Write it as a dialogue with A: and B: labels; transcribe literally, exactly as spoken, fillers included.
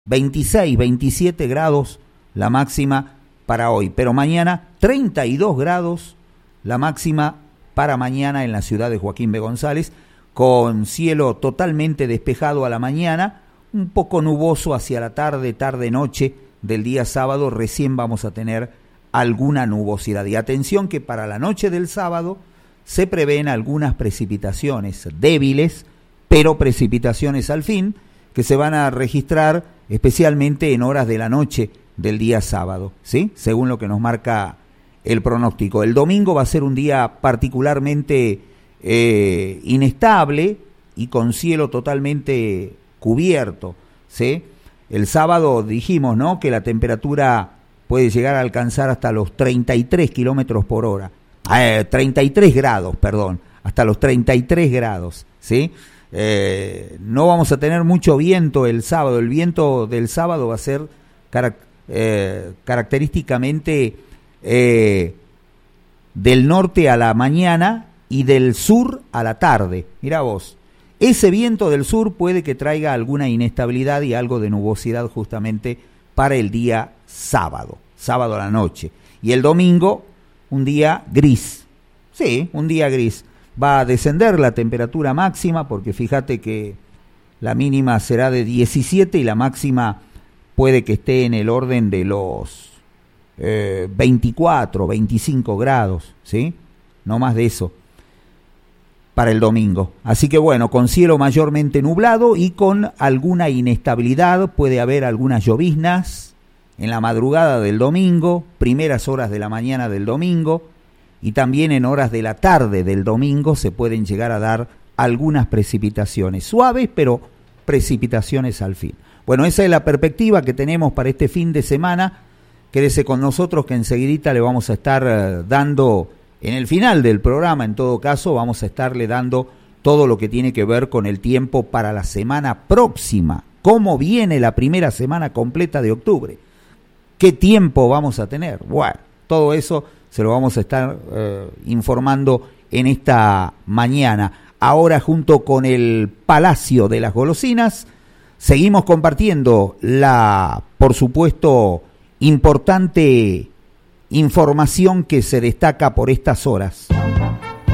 A: veintiséis, veintisiete grados la máxima para hoy, pero mañana treinta y dos grados la máxima para mañana en la ciudad de Joaquín B. González, con cielo totalmente despejado a la mañana, un poco nuboso hacia la tarde, tarde-noche del día sábado, recién vamos a tener alguna nubosidad. Y atención que para la noche del sábado se prevén algunas precipitaciones débiles, pero precipitaciones al fin, que se van a registrar especialmente en horas de la noche del día sábado, ¿sí? Según lo que nos marca el pronóstico. El domingo va a ser un día particularmente eh, inestable y con cielo totalmente cubierto, ¿sí? El sábado dijimos, ¿no?, que la temperatura puede llegar a alcanzar hasta los treinta y tres kilómetros por hora, eh, treinta y tres grados, perdón, hasta los treinta y tres grados, ¿sí? Eh, no vamos a tener mucho viento el sábado, el viento del sábado va a ser carac- eh, característicamente eh, del norte a la mañana y del sur a la tarde. Mirá vos, ese viento del sur puede que traiga alguna inestabilidad y algo de nubosidad justamente para el día sábado, sábado a la noche. Y el domingo, un día gris, sí, un día gris. Va a descender la temperatura máxima porque fíjate que la mínima será de diecisiete y la máxima puede que esté en el orden de los eh, veinticuatro, veinticinco grados, ¿sí? No más de eso para el domingo. Así que bueno, con cielo mayormente nublado y con alguna inestabilidad, puede haber algunas lloviznas en la madrugada del domingo, primeras horas de la mañana del domingo, y también en horas de la tarde del domingo se pueden llegar a dar algunas precipitaciones, suaves, pero precipitaciones al fin. Bueno, esa es la perspectiva que tenemos para este fin de semana. Quédese con nosotros que enseguidita le vamos a estar eh, dando, en el final del programa, en todo caso, vamos a estarle dando todo lo que tiene que ver con el tiempo para la semana próxima. ¿Cómo viene la primera semana completa de octubre? ¿Qué tiempo vamos a tener? Bueno, todo eso se lo vamos a estar eh, informando en esta mañana. Ahora, junto con el Palacio de las Golosinas, seguimos compartiendo la, por supuesto, importante información que se destaca por estas horas.